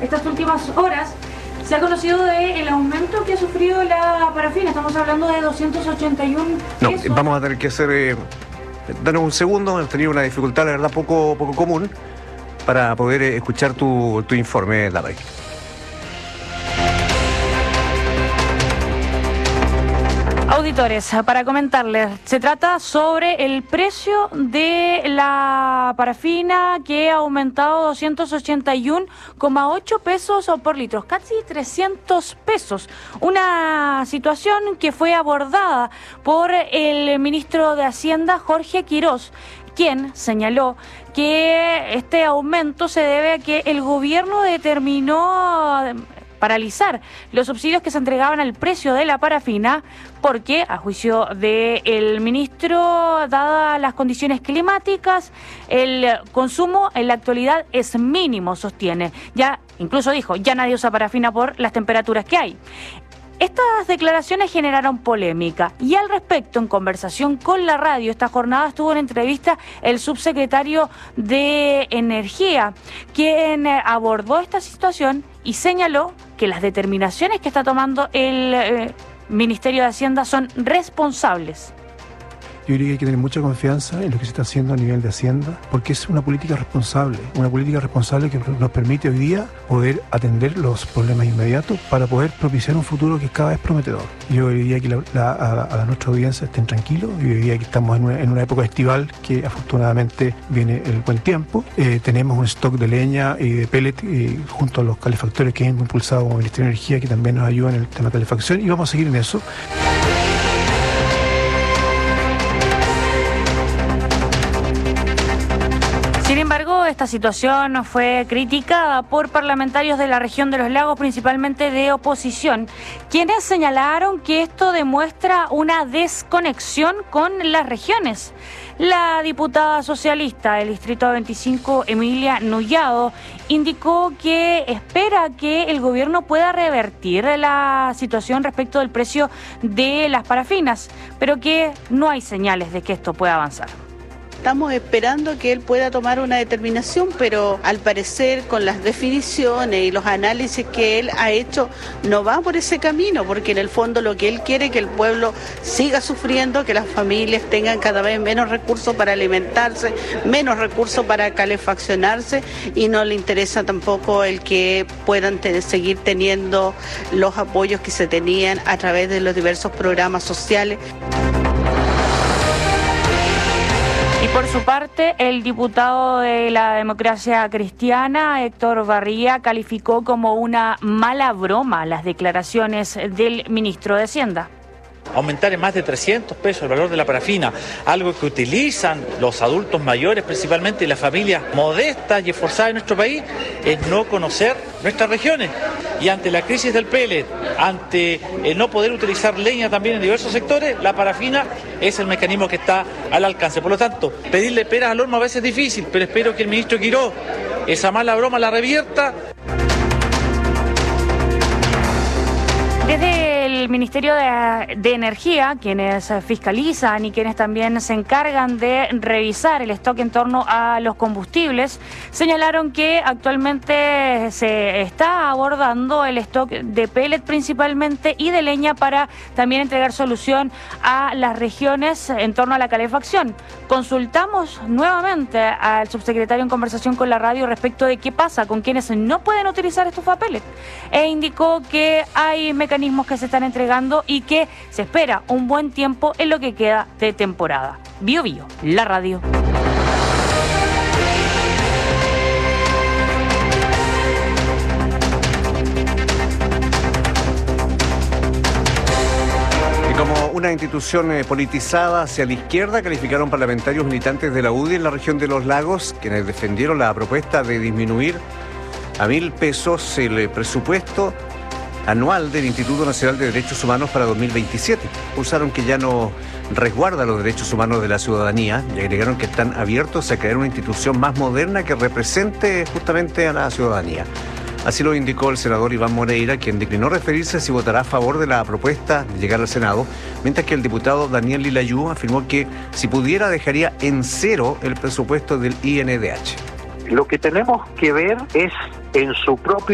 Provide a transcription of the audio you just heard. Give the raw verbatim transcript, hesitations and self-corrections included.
estas últimas horas se ha conocido de el aumento que ha sufrido la parafina. Estamos hablando de doscientos ochenta y uno pesos. No, vamos a tener que hacer... Eh, danos un segundo, hemos tenido una dificultad, la verdad, poco, poco común para poder eh, escuchar tu, tu informe, Larry. Auditores, para comentarles, se trata sobre el precio de la parafina que ha aumentado doscientos ochenta y uno coma ocho pesos por litro, casi trescientos pesos. Una situación que fue abordada por el ministro de Hacienda, Jorge Quirós, quien señaló que este aumento se debe a que el gobierno determinó paralizar los subsidios que se entregaban al precio de la parafina porque, a juicio del ministro, dadas las condiciones climáticas, el consumo en la actualidad es mínimo, sostiene. Ya, incluso dijo, ya nadie usa parafina por las temperaturas que hay. Estas declaraciones generaron polémica y al respecto, en conversación con la radio, esta jornada estuvo en entrevista el subsecretario de Energía, quien abordó esta situación y señaló que las determinaciones que está tomando el eh, Ministerio de Hacienda son responsables. Yo diría que hay que tener mucha confianza en lo que se está haciendo a nivel de Hacienda, porque es una política responsable, una política responsable que nos permite hoy día poder atender los problemas inmediatos para poder propiciar un futuro que es cada vez prometedor. Yo diría que la, la, a, a nuestra audiencia estén tranquilos, yo diría que estamos en una, en una época estival que afortunadamente viene el buen tiempo. Eh, tenemos un stock de leña y de pellet eh, junto a los calefactores que hemos impulsado como Ministerio de Energía, que también nos ayudan en el tema de calefacción, y vamos a seguir en eso. Sin embargo, esta situación fue criticada por parlamentarios de la región de los lagos, principalmente de oposición, quienes señalaron que esto demuestra una desconexión con las regiones. La diputada socialista del Distrito veinticinco, Emilia Nullado, indicó que espera que el gobierno pueda revertir la situación respecto del precio de las parafinas, pero que no hay señales de que esto pueda avanzar. Estamos esperando que él pueda tomar una determinación, pero al parecer con las definiciones y los análisis que él ha hecho no va por ese camino, porque en el fondo lo que él quiere es que el pueblo siga sufriendo, que las familias tengan cada vez menos recursos para alimentarse, menos recursos para calefaccionarse, y no le interesa tampoco el que puedan te- seguir teniendo los apoyos que se tenían a través de los diversos programas sociales. Y por su parte, el diputado de la Democracia Cristiana, Héctor Barría, calificó como una mala broma las declaraciones del ministro de Hacienda. Aumentar en más de trescientos pesos el valor de la parafina, algo que utilizan los adultos mayores principalmente y las familias modestas y esforzadas de nuestro país, es no conocer nuestras regiones. Y ante la crisis del pellet, ante el no poder utilizar leña también en diversos sectores, la parafina es el mecanismo que está al alcance. Por lo tanto, pedirle peras al horno a veces es difícil, pero espero que el ministro Quirós esa mala broma la revierta. Desde el Ministerio de, de Energía, quienes fiscalizan y quienes también se encargan de revisar el stock en torno a los combustibles, señalaron que actualmente se está abordando el stock de pellet principalmente y de leña para también entregar solución a las regiones en torno a la calefacción. Consultamos nuevamente al subsecretario en conversación con la radio respecto de qué pasa con quienes no pueden utilizar estufa pellet e indicó que hay mecanismos que se están entregando y que se espera un buen tiempo en lo que queda de temporada. Bio Bio, la radio. Como una institución eh, politizada hacia la izquierda, calificaron parlamentarios militantes de la U D I en la región de los lagos, quienes defendieron la propuesta de disminuir a mil pesos el eh, presupuesto anual del Instituto Nacional de Derechos Humanos para dos mil veintisiete. Acusaron que ya no resguarda los derechos humanos de la ciudadanía y agregaron que están abiertos a crear una institución más moderna que represente justamente a la ciudadanía. Así lo indicó el senador Iván Moreira, quien declinó referirse si votará a favor de la propuesta de llegar al Senado, mientras que el diputado Daniel Lilayú afirmó que si pudiera dejaría en cero el presupuesto del I N D H. Lo que tenemos que ver es en su propio